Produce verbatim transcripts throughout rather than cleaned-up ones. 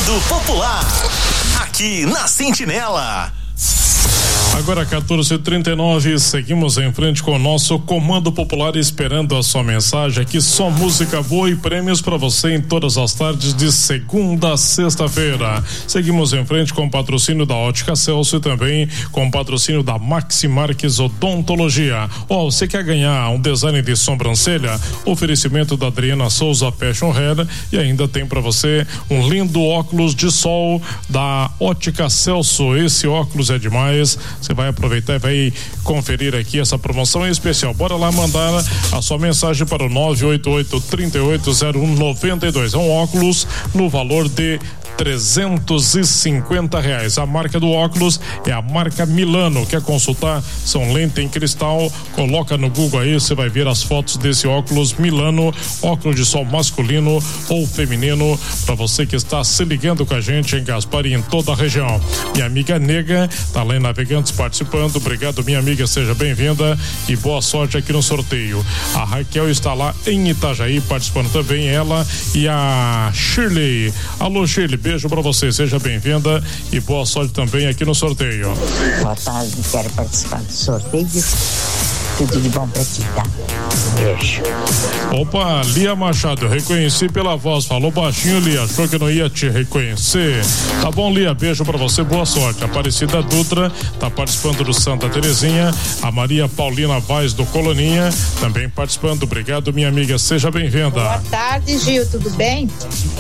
Comando Popular, aqui na Sentinela. Agora quatorze e trinta e nove, seguimos em frente com o nosso Comando Popular, esperando a sua mensagem aqui, só música boa e prêmios para você em todas as tardes de segunda a sexta-feira. Seguimos em frente com o patrocínio da Ótica Celso e também com o patrocínio da Maxi Marques Odontologia. Ó, oh, você quer ganhar um design de sobrancelha? Oferecimento da Adriana Souza Fashion Hair, e ainda tem para você um lindo óculos de sol da Ótica Celso. Esse óculos é demais. Você vai aproveitar e vai conferir aqui essa promoção em especial. Bora lá mandar a sua mensagem para o nove oito oito, três oito zero um, nove dois. É um óculos no valor de trezentos e cinquenta reais. A marca do óculos é a marca Milano. Quer consultar? São lentes em cristal. Coloca no Google aí, você vai ver as fotos desse óculos Milano, óculos de sol masculino ou feminino, para você que está se ligando com a gente em Gaspar e em toda a região. Minha amiga Nega tá lá em Navegantes participando. Obrigado, minha amiga, seja bem-vinda e boa sorte aqui no sorteio. A Raquel está lá em Itajaí participando também, ela e a Shirley. Alô, Shirley, beijo pra você, seja bem-vinda e boa sorte também aqui no sorteio. Boa tarde, quero participar do sorteio. Tudo de bom pra ti, tá? Beijo. Opa, Lia Machado, eu reconheci pela voz, falou baixinho, Lia, achou que não ia te reconhecer. Tá bom, Lia, beijo pra você, boa sorte. Aparecida Dutra tá participando do Santa Terezinha, a Maria Paulina Vaz do Coloninha também participando. Obrigado, minha amiga, seja bem-vinda. Boa tarde, Gil, tudo bem?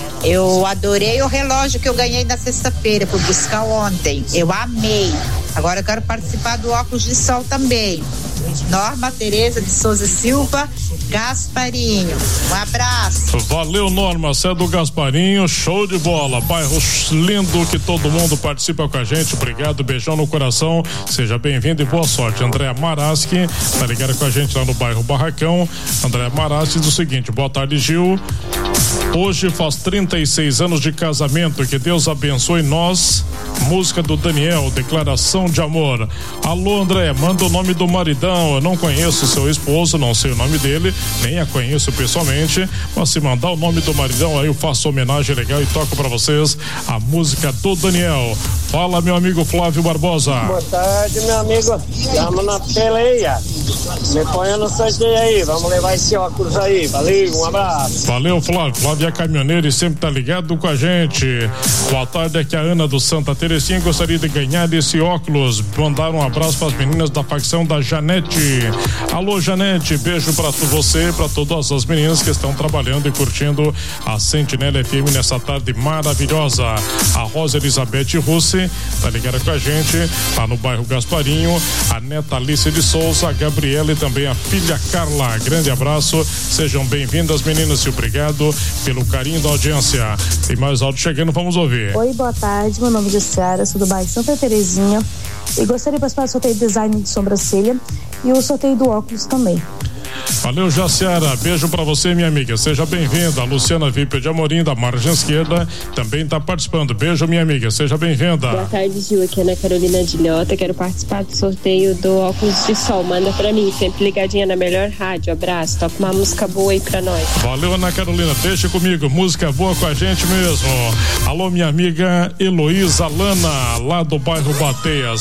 Eu adorei o relógio que eu ganhei na sexta-feira, fui buscar ontem, eu amei. Agora eu quero participar do óculos de sol também. Norma Tereza de Souza Silva, Gasparinho. Um abraço. Valeu, Norma, você é do Gasparinho, show de bola. Bairro lindo que todo mundo participa com a gente. Obrigado, beijão no coração. Seja bem-vindo e boa sorte. Andréa Maraski, tá ligada com a gente lá no bairro Barracão. Andréa Maraski diz o seguinte: boa tarde, Gil. Hoje faz trinta e seis anos de casamento, que Deus abençoe nós. Música do Daniel, declaração de amor. Alô, André, manda o nome do maridão. Eu não conheço o seu esposo, não sei o nome dele, nem a conheço pessoalmente, mas se mandar o nome do maridão aí eu faço homenagem legal e toco pra vocês a música do Daniel. Fala, meu amigo Flávio Barbosa. Boa tarde, meu amigo. Estamos na peleia. Me ponha no sorteio aí, vamos levar esse óculos aí. Valeu, um abraço. Valeu, Flávio. Flávio é caminhoneiro e sempre tá ligado com a gente. Boa tarde, aqui é a Ana do Santa Terezinha. Gostaria de ganhar esse óculos. Mandar um abraço para as meninas da facção da Janete. Alô, Janete, beijo para você, para todas as meninas que estão trabalhando e curtindo a Sentinela F M nessa tarde maravilhosa. A Rosa Elizabeth Russi tá ligada com a gente, tá no bairro Gasparinho. A neta Alice de Souza, a Gabriela e também a filha Carla. Grande abraço, sejam bem-vindas, meninas, e obrigado pelo carinho da audiência. Tem mais áudio chegando, vamos ouvir. Oi, boa tarde, meu nome é Jussiara, sou do bairro Santa Terezinha e gostaria de participar do sorteio de design de sobrancelha e o sorteio do óculos também. Valeu, Jaciara, beijo pra você, minha amiga, seja bem-vinda. A Luciana Vipe de Amorim, da margem esquerda, também tá participando. Beijo, minha amiga, seja bem-vinda. Boa tarde, Gil, aqui é Ana Carolina de Lhota, quero participar do sorteio do óculos de sol. Manda pra mim, sempre ligadinha na melhor rádio. Abraço, toca uma música boa aí pra nós. Valeu, Ana Carolina, deixa comigo, música boa com a gente mesmo. Alô, minha amiga Heloísa Lana, lá do bairro Bateias.